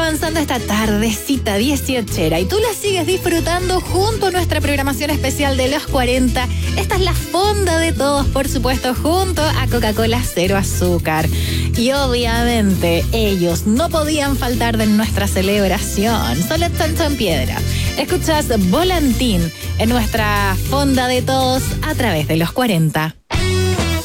avanzando esta tardecita 18 y tú la sigues disfrutando junto a nuestra programación especial de los 40. Esta es la fonda de todos, por supuesto, junto a Coca-Cola Cero Azúcar. Y obviamente ellos no podían faltar de nuestra celebración. Solo tanto en piedra. Escuchas Volantín en nuestra fonda de todos a través de los 40.